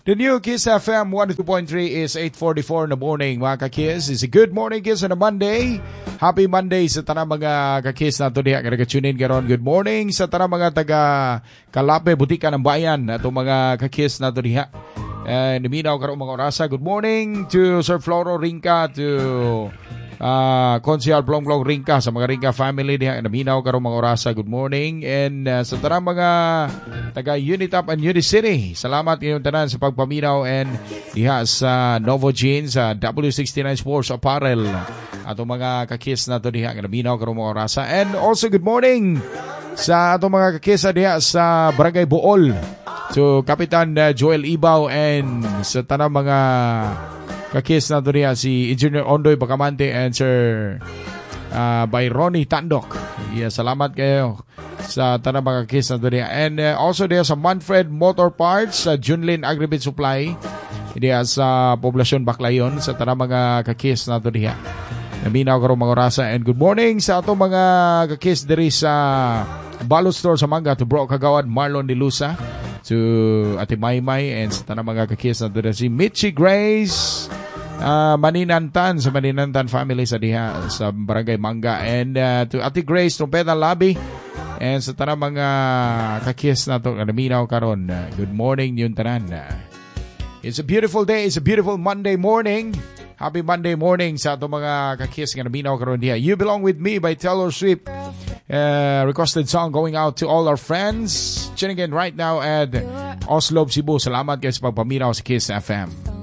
The new Kiss FM 102.3 is 8:44 in the morning, mga ka-Kiss. It's a good morning, Kiss, on a Monday. Happy Monday sa tanang mga ka-Kiss na ito diha. Nag-tune in karon. Good morning sa tanang mga taga Kalape, Butika ng Bayan. Itong mga ka-Kiss na ito diha. Naminaw karon mga orasa. Good morning to Sir Floro Rinca, to Consial Blong Blong Rinca, sa mga Rinca family diha. Naminaw karon mga orasa. Good morning. And sa tanang mga taga Unitap and Unicity, salamat ngayong tanan sa pagpaminaw and diha sa Novo Jeans, sa W69 Sports Apparel, atong mga kakis na to diha nga naminaw karong mga orasa. And also good morning sa atong mga kakis diha sa Barangay Bool, to Kapitan Joel Ibaw, and sa tanang mga kakis na to diha si Engineer Ondoy Bacamante and Sir by Ronnie Tandok. Salamat kayo sa tanang mga kakis na to diha. And also diha sa Manfred Motor Parts, sa Junlin Agribit Supply diha sa Poblasyon Baclayon, sa tanang mga kakis na to diha. Naminaw karong mga orasa. And good morning sa atong mga kakis diri sa Balot Store sa Manga, to Bro Kagawad Marlon de Lusa, to Ate Maymay, and sa tanang mga kakis na to diha si Mitchie Grace Maninantan, sa Maninantan family sa diha sa Barangay Manga, and to Ate Grace Trompeta Labi, and sa tanang mga kakis na to naminaw karon. Good morning yun tanan. It's a beautiful day. It's a beautiful Monday morning. Happy Monday morning sa ato mga kakis nga naminaw karon diha. You Belong With Me by Taylor Swift. Requested song going out to all our friends tuning in right now at Oslo, Cebu. Salamat guys sa pagpaminaw sa Kiss FM.